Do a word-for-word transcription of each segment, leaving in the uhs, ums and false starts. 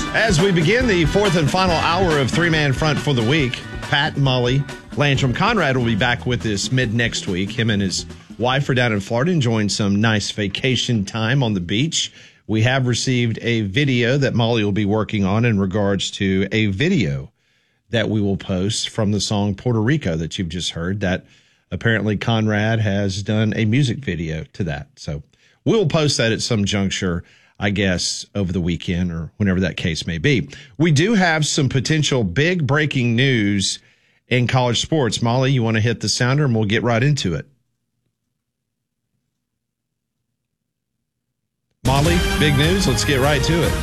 As we begin the fourth and final hour of Three Man Front for the week, Pat, Molly, Landrum, Conrad will be back with us mid next week. Him and his wife are down in Florida enjoying some nice vacation time on the beach. We have received a video that Molly will be working on in regards to a video that we will post from the song Puerto Rico that you've just heard, that apparently Conrad has done a music video to that. So we'll post that at some juncture, I guess, over the weekend or whenever that case may be. We do have some potential big breaking news in college sports. Molly, you want to hit the sounder and we'll get right into it. Molly, big news. Let's get right to it.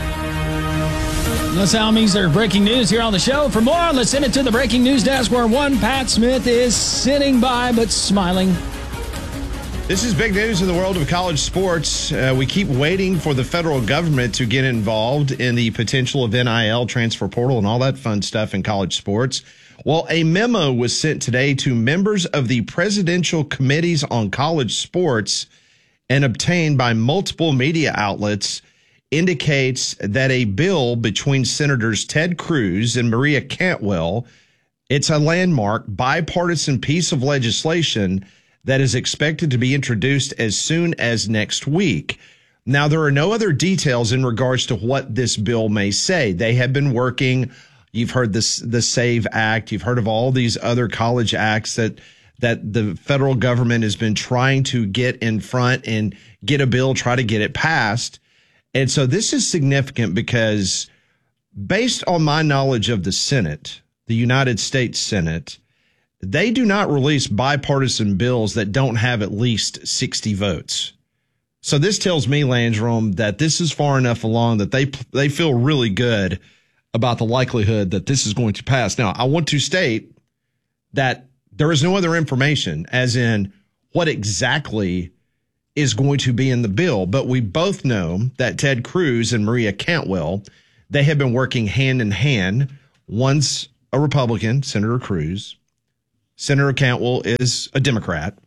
That's how means they're breaking news here on the show. For more, let's send it to the breaking news desk where one Pat Smith is sitting by but smiling. This is big news in the world of college sports. Uh, we keep waiting for the federal government to get involved in the potential of N I L, transfer portal, and all that fun stuff in college sports. Well, a memo was sent today to members of the Presidential Committees on College Sports and obtained by multiple media outlets indicates that a bill between Senators Ted Cruz and Maria Cantwell, it's a landmark bipartisan piece of legislation that is expected to be introduced as soon as next week. Now, there are no other details in regards to what this bill may say. They have been working. You've heard this, the SAVE Act. You've heard of all these other college acts that that the federal government has been trying to get in front and get a bill, try to get it passed. And so this is significant because based on my knowledge of the Senate, the United States Senate, they do not release bipartisan bills that don't have at least sixty votes. So this tells me, Landrum, that this is far enough along that they they feel really good about the likelihood that this is going to pass. Now, I want to state that there is no other information, as in what exactly is going to be in the bill. But we both know that Ted Cruz and Maria Cantwell, they have been working hand in hand. One's a Republican, Senator Cruz. Senator Cantwell is a Democrat.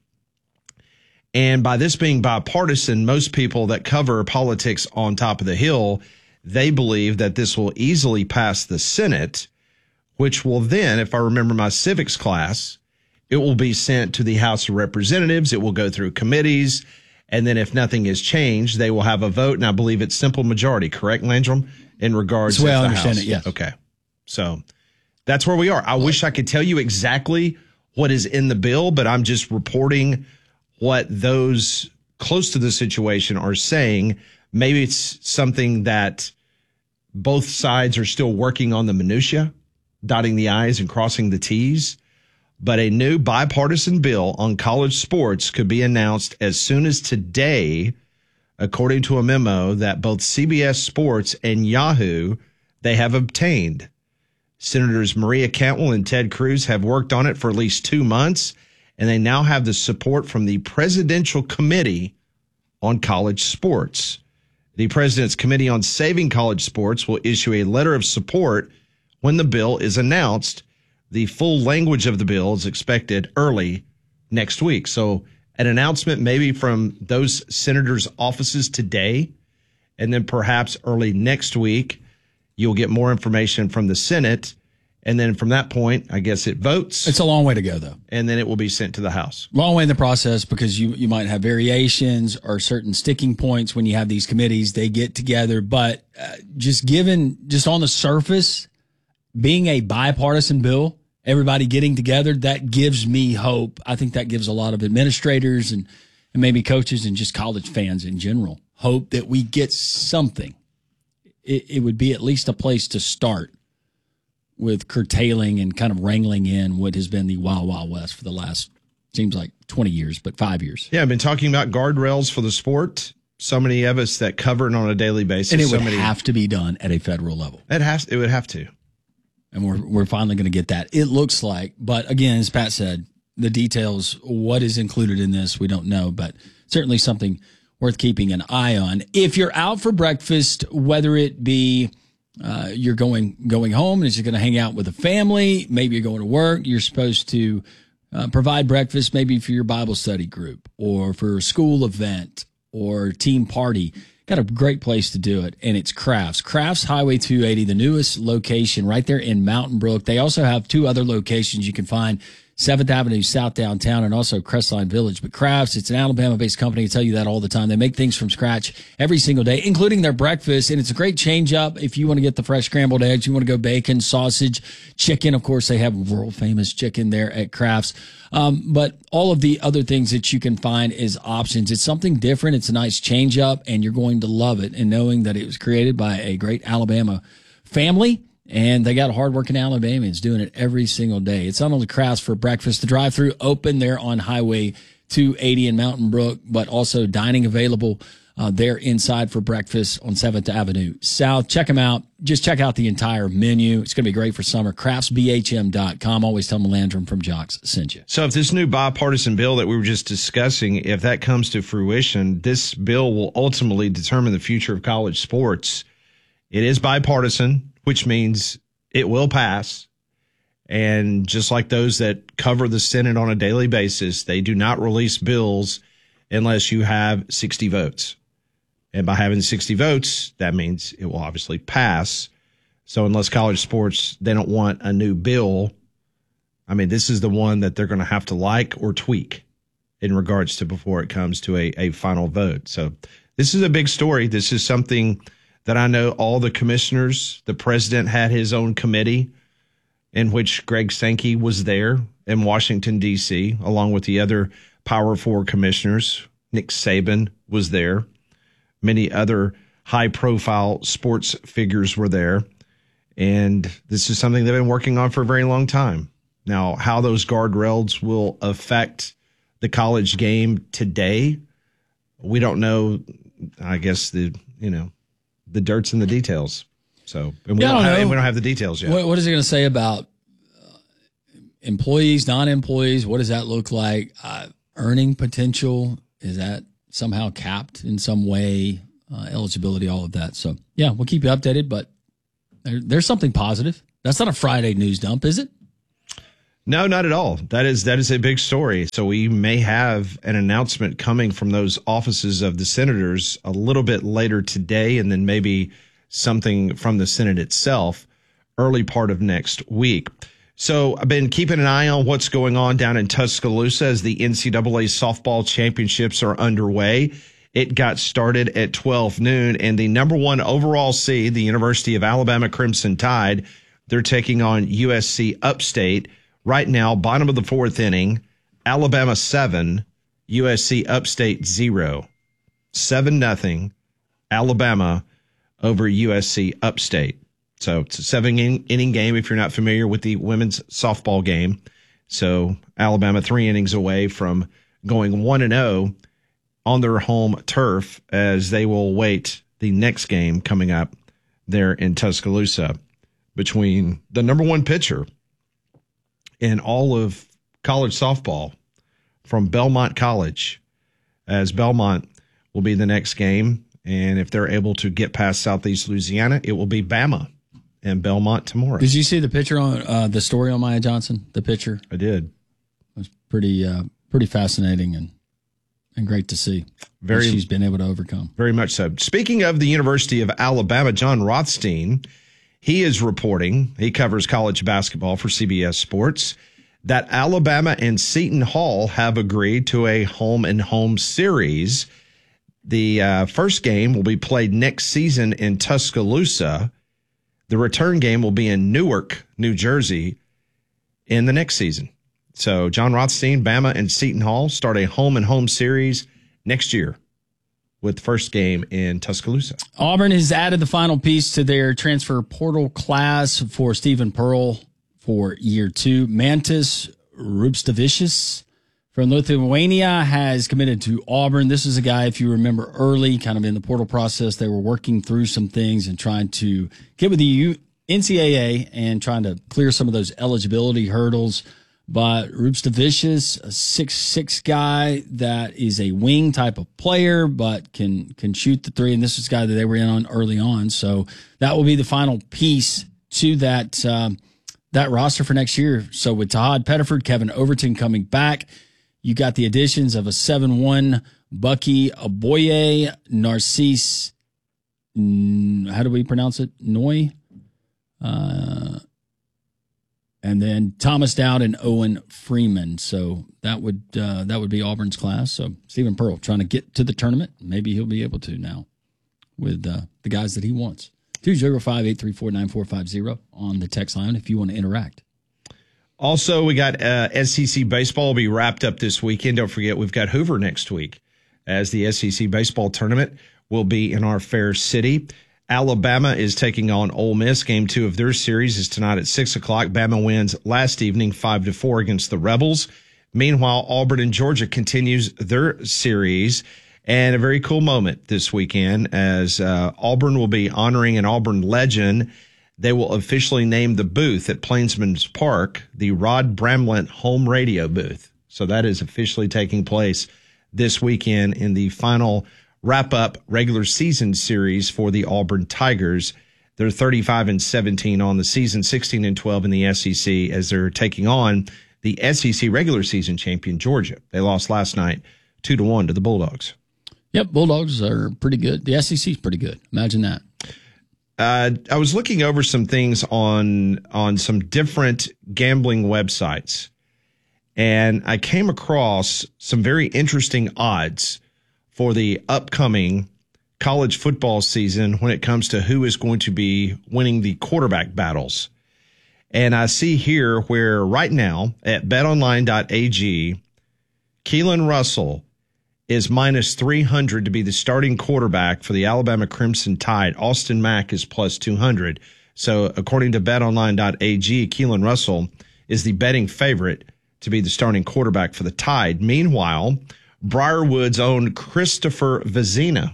And by this being bipartisan, most people that cover politics on top of the Hill, they believe that this will easily pass the Senate, which will then, if I remember my civics class, it will be sent to the House of Representatives. It will go through committees. And then if nothing is changed, they will have a vote. And I believe it's simple majority, correct, Landrum, in regards to the House? That's the way I understand it, yes. Okay. So that's where we are. I wish I could tell you exactly what is in the bill, but I'm just reporting what those close to the situation are saying. Maybe it's something that both sides are still working on the minutia, dotting the I's and crossing the T's. But a new bipartisan bill on college sports could be announced as soon as today, according to a memo that both C B S Sports and Yahoo, they have obtained. Senators Maria Cantwell and Ted Cruz have worked on it for at least two months, and they now have the support from the Presidential Committee on College Sports. The President's Committee on Saving College Sports will issue a letter of support when the bill is announced. The full language of the bill is expected early next week. So an announcement maybe from those senators' offices today, and then perhaps early next week, you'll get more information from the Senate. And then from that point, I guess it votes. It's a long way to go, though. And then it will be sent to the House. Long way in the process because you, you might have variations or certain sticking points when you have these committees. They get together. But uh, just given, just on the surface, being a bipartisan bill, everybody getting together, that gives me hope. I think that gives a lot of administrators and, and maybe coaches and just college fans in general hope that we get something. It, it would be at least a place to start with curtailing and kind of wrangling in what has been the Wild Wild West for the last, seems like twenty years, but five years. Yeah, I've been talking about guardrails for the sport. So many of us that cover it on a daily basis. And it would so many, have to be done at a federal level. It has. It would have to. And we're we're finally going to get that. It looks like, but again, as Pat said, the details, what is included in this, we don't know, but certainly something worth keeping an eye on. If you're out for breakfast, whether it be uh, you're going going home and you're going to hang out with a family, maybe you're going to work, you're supposed to uh, provide breakfast maybe for your Bible study group or for a school event or team party. got a great place to do it, and it's Crafts. Crafts Highway two eighty, the newest location right there in Mountain Brook. They also have two other locations you can find, seventh Avenue South downtown and also Crestline Village. But Crafts, it's an Alabama-based company. I tell you that all the time. They make things from scratch every single day, including their breakfast, and it's a great change-up if you want to get the fresh scrambled eggs, you want to go bacon, sausage, chicken. Of course, they have world-famous chicken there at Crafts. Um, but all of the other things that you can find as options. It's something different. It's a nice change-up, and you're going to love it. And knowing that it was created by a great Alabama family, and they got hardworking Alabamians doing it every single day. It's not only Crafts for breakfast, the drive-through open there on Highway two eighty in Mountain Brook, but also dining available uh, there inside for breakfast on seventh Avenue South. Check them out. Just check out the entire menu. It's going to be great for summer. crafts b h m dot com. Always tell Melandrum from Jocks sent you. So if this new bipartisan bill that we were just discussing, if that comes to fruition, this bill will ultimately determine the future of college sports. It is bipartisan, which means it will pass. And just like those that cover the Senate on a daily basis, they do not release bills unless you have sixty votes. And by having sixty votes, that means it will obviously pass. So unless college sports, they don't want a new bill, I mean, this is the one that they're going to have to like or tweak in regards to before it comes to a, a final vote. So this is a big story. This is something that I know all the commissioners, the president had his own committee in which Greg Sankey was there in Washington, D C, along with the other Power Four commissioners. Nick Saban was there. Many other high-profile sports figures were there. And this is something they've been working on for a very long time. Now, how those guardrails will affect the college game today, we don't know. I guess the, you know, the dirt's in the details. So, and we, yeah, don't, don't have, know. and we don't have the details yet. What, what is it going to say about uh, employees, non-employees? What does that look like? Uh, earning potential, is that somehow capped in some way? Uh, eligibility, all of that. So, yeah, we'll keep you updated, but there, there's something positive. That's not a Friday news dump, is it? No, not at all. That is that is a big story. So we may have an announcement coming from those offices of the senators a little bit later today, and then maybe something from the Senate itself early part of next week. So I've been keeping an eye on what's going on down in Tuscaloosa as the N C double A softball championships are underway. It got started at twelve noon, and the number one overall seed, the University of Alabama Crimson Tide, they're taking on U S C Upstate. Right now, bottom of the fourth inning, Alabama seven, U S C Upstate zero. seven nothing, Alabama over U S C Upstate. So it's a seven inning game if you're not familiar with the women's softball game. So Alabama three innings away from going one and oh on their home turf as they will wait the next game coming up there in Tuscaloosa between the number one pitcher in all of college softball from Belmont College, as Belmont will be the next game. And if they're able to get past Southeast Louisiana, it will be Bama and Belmont tomorrow. Did you see the picture on uh, the story on Maya Johnson? The picture? I did. It was pretty, uh, pretty fascinating and and great to see. Very, she's been able to overcome. Very much so. Speaking of the University of Alabama, John Rothstein, he is reporting, he covers college basketball for C B S Sports, that Alabama and Seton Hall have agreed to a home and home series. The uh, first game will be played next season in Tuscaloosa. The return game will be in Newark, New Jersey, in the next season. So John Rothstein, Bama, and Seton Hall start a home and home series next year with the first game in Tuscaloosa. Auburn has added the final piece to their transfer portal class for Stephen Pearl for year two. Mantis Rubstavicius from Lithuania has committed to Auburn. This is a guy, if you remember early, kind of in the portal process, they were working through some things and trying to get with the N C double A and trying to clear some of those eligibility hurdles. But Rubstavicius, a six six guy that is a wing type of player, but can can shoot the three. And this is a guy that they were in on early on. So that will be the final piece to that um, that roster for next year. So with Todd Pettiford, Kevin Overton coming back, you got the additions of a seven one Bucky Aboye, Narcisse how do we pronounce it? Noy. Uh, and then Thomas Dowd and Owen Freeman. So that would uh, that would be Auburn's class. So Stephen Pearl trying to get to the tournament. Maybe he'll be able to now with uh, the guys that he wants. two oh five, eight three four, nine four five oh on the text line if you want to interact. Also, we got uh, S E C baseball will be wrapped up this weekend. Don't forget, we've got Hoover next week as the S E C baseball tournament will be in our fair city. Alabama is taking on Ole Miss. Game two of their series is tonight at six o'clock. Bama wins last evening five to four against the Rebels. Meanwhile, Auburn and Georgia continues their series. And a very cool moment this weekend as uh, Auburn will be honoring an Auburn legend. They will officially name the booth at Plainsman's Park the Rod Bramlett Home Radio Booth. So that is officially taking place this weekend in the final wrap-up regular season series for the Auburn Tigers. They're thirty-five and seventeen on the season, sixteen and twelve in the S E C as they're taking on the S E C regular season champion Georgia. They lost last night two to one to the Bulldogs. Yep, Bulldogs are pretty good. The S E C is pretty good. Imagine that. Uh, I was looking over some things on on some different gambling websites, and I came across some very interesting odds for the upcoming college football season when it comes to who is going to be winning the quarterback battles. And I see here where right now at bet online dot a g, Keelan Russell is minus three hundred to be the starting quarterback for the Alabama Crimson Tide. Austin Mack is plus two hundred. So according to bet online dot a g, Keelan Russell is the betting favorite to be the starting quarterback for the Tide. Meanwhile, Briarwood's own Christopher Vizina,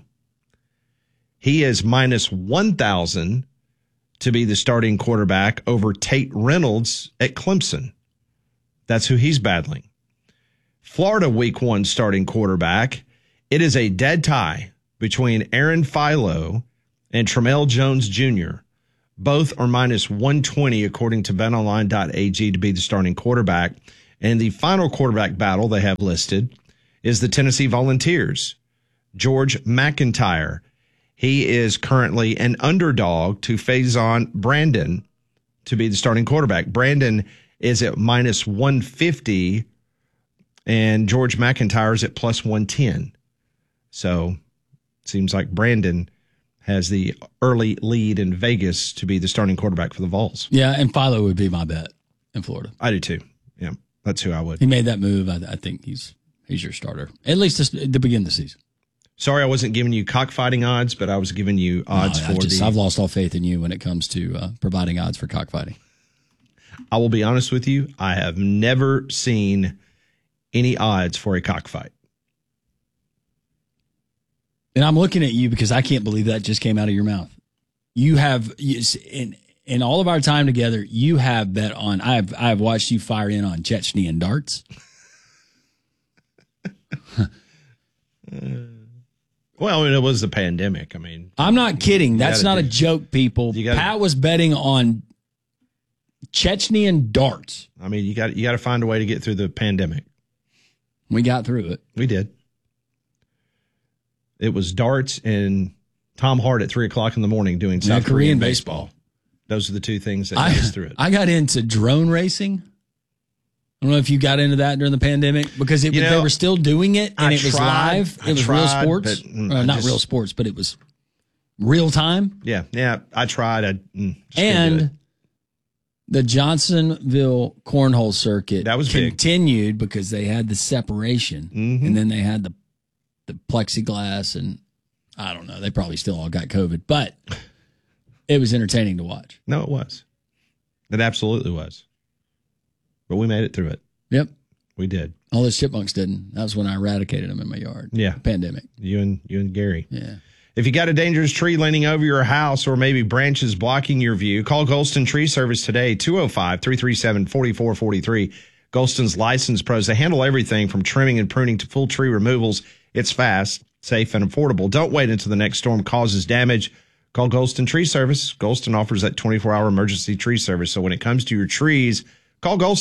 he is minus one thousand to be the starting quarterback over Tate Reynolds at Clemson. That's who he's battling. Florida week one starting quarterback. It is a dead tie between Aaron Philo and Tramel Jones Junior Both are minus one twenty according to bet online dot a g to be the starting quarterback. And the final quarterback battle they have listed is the Tennessee Volunteers. George McIntyre. He is currently an underdog to Faison Brandon to be the starting quarterback. Brandon is at minus one fifty and George McIntyre is at plus one ten. So it seems like Brandon has the early lead in Vegas to be the starting quarterback for the Vols. Yeah, and Philo would be my bet in Florida. I do too. Yeah, that's who I would. He made that move. I, I think he's he's your starter, at least to, to begin the season. Sorry, I wasn't giving you cockfighting odds, but I was giving you odds no, for I've just, the... I've lost all faith in you when it comes to uh, providing odds for cockfighting. I will be honest with you. I have never seen any odds for a cockfight. And I'm looking at you because I can't believe that just came out of your mouth. You have, in in all of our time together, you have bet on, I've I've watched you fire in on Chechnya darts. uh, well, I mean, it was the pandemic. I mean, I'm not kidding. That's not do, a joke, people. Gotta, Pat was betting on Chechnyan darts. I mean, you got you got to find a way to get through the pandemic. We got through it. We did. It was darts and Tom Hart at three o'clock in the morning doing South Korean, Korean baseball. baseball. Those are the two things that got I, us through it. I got into drone racing. I don't know if you got into that during the pandemic because it, you know, they were still doing it and I it was tried, live. It I was tried, real sports. But, mm, uh, not just, real sports, but it was real time. Yeah, yeah. I tried. I mm, just and the Johnsonville Cornhole Circuit that was continued big. Because they had the separation, mm-hmm. and then they had the the plexiglass, and I don't know. They probably still all got COVID, but it was entertaining to watch. No, it was. It absolutely was. But we made it through it. Yep. We did. All those chipmunks didn't. That was when I eradicated them in my yard. Yeah. Pandemic. You and you and Gary. Yeah. If you got a dangerous tree leaning over your house or maybe branches blocking your view, call Golston Tree Service today, two oh five, three three seven, four four four three. Golston's licensed pros. They handle everything from trimming and pruning to full tree removals. It's fast, safe, and affordable. Don't wait until the next storm causes damage. Call Golston Tree Service. Golston offers that twenty-four hour emergency tree service. So when it comes to your trees, call Golston,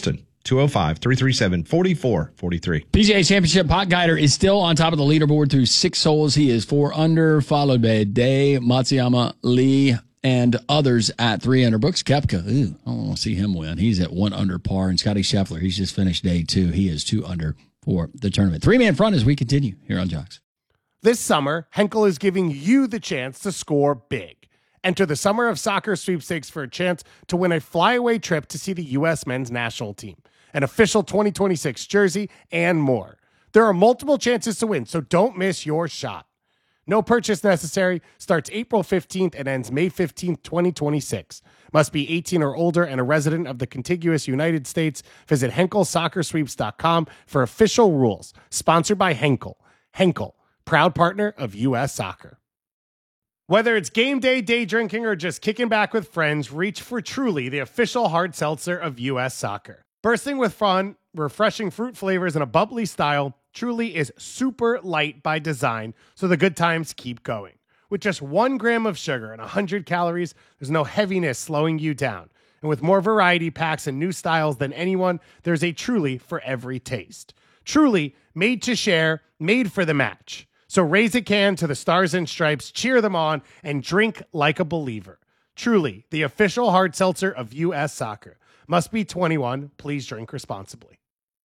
two oh five, three three seven, four four four three. P G A Championship, Pot Guider is still on top of the leaderboard through six holes. He is four under, followed by Day, Matsuyama, Lee, and others at three under. Brooks Koepka, ooh, I don't want to see him win. He's at one under par. And Scotty Scheffler, he's just finished day two. He is two under for the tournament. Three-man front as we continue here on Jocks. This summer, Henkel is giving you the chance to score big. Enter the Summer of Soccer sweepstakes for a chance to win a flyaway trip to see the U S men's national team, an official twenty twenty-six jersey, and more. There are multiple chances to win, so don't miss your shot. No purchase necessary. Starts April fifteenth and ends May fifteenth, twenty twenty-six. Must be eighteen or older and a resident of the contiguous United States. Visit Henkel Soccer Sweeps dot com for official rules. Sponsored by Henkel. Henkel, proud partner of U S Soccer. Whether it's game day, day drinking, or just kicking back with friends, reach for Truly, the official hard seltzer of U S Soccer. Bursting with fun, refreshing fruit flavors, and a bubbly style, Truly is super light by design, so the good times keep going. With just one gram of sugar and one hundred calories, there's no heaviness slowing you down. And with more variety packs and new styles than anyone, there's a Truly for every taste. Truly, made to share, made for the match. So raise a can to the Stars and Stripes, cheer them on, and drink like a believer. Truly, the official hard seltzer of U S Soccer. Must be twenty-one. Please drink responsibly.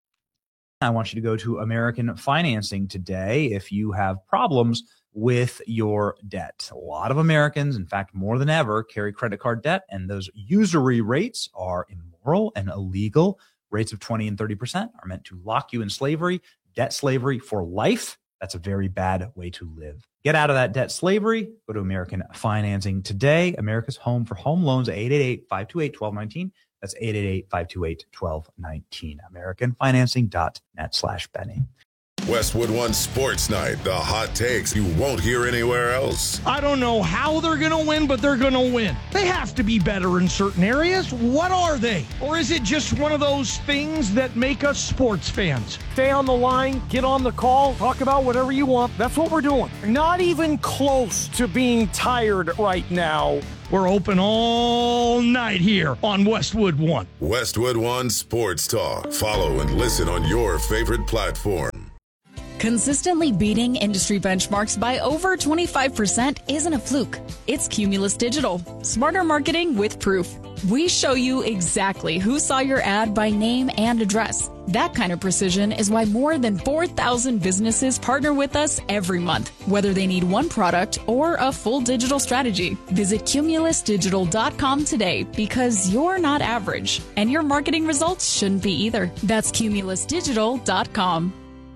I want you to go to American Financing today if you have problems with your debt. A lot of Americans, in fact, more than ever, carry credit card debt, and those usury rates are immoral and illegal. Rates of twenty and thirty percent are meant to lock you in slavery, debt slavery for life. That's a very bad way to live. Get out of that debt slavery. Go to American Financing today. America's home for home loans at eight eight eight, five two eight, one two one nine. That's eight eight eight, five two eight, one two one nine. American Financing dot net slash Benny. Westwood One Sports Night. The hot takes you won't hear anywhere else. I don't know how they're going to win, but they're going to win. They have to be better in certain areas. What are they? Or is it just one of those things that make us sports fans? Stay on the line, get on the call, talk about whatever you want. That's what we're doing. Not even close to being tired right now. We're open all night here on Westwood One. Westwood One Sports Talk. Follow and listen on your favorite platform. Consistently beating industry benchmarks by over twenty-five percent isn't a fluke. It's Cumulus Digital. Smarter marketing with proof. We show you exactly who saw your ad by name and address. That kind of precision is why more than four thousand businesses partner with us every month, whether they need one product or a full digital strategy. Visit Cumulus Digital dot com today because you're not average, and your marketing results shouldn't be either. That's Cumulus Digital dot com.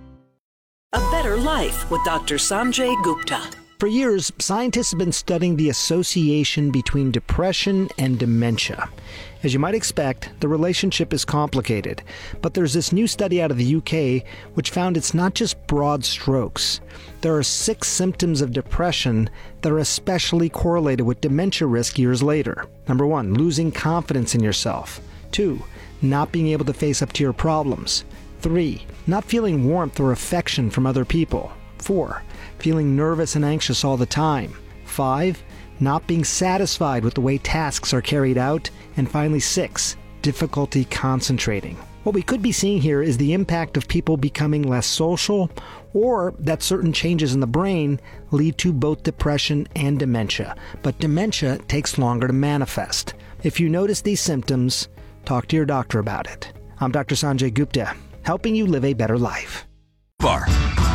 A Better Life with Doctor Sanjay Gupta. For years, scientists have been studying the association between depression and dementia. As you might expect, the relationship is complicated, but there's this new study out of the U K which found it's not just broad strokes. There are six symptoms of depression that are especially correlated with dementia risk years later. Number one, losing confidence in yourself. Two, not being able to face up to your problems. Three, not feeling warmth or affection from other people. Four, feeling nervous and anxious all the time. Five, not being satisfied with the way tasks are carried out. And finally, six, difficulty concentrating. What we could be seeing here is the impact of people becoming less social, or that certain changes in the brain lead to both depression and dementia. But dementia takes longer to manifest. If you notice these symptoms, talk to your doctor about it. I'm Doctor Sanjay Gupta, helping you live a better life. Bar.